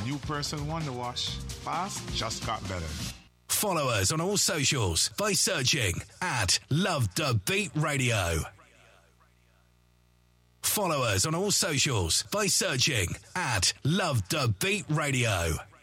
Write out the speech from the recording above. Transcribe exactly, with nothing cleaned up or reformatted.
new person won the wash. Fast just got better. Follow us on all socials by searching at Love the Beat Radio. Follow us on all socials by searching at Love the Beat Radio.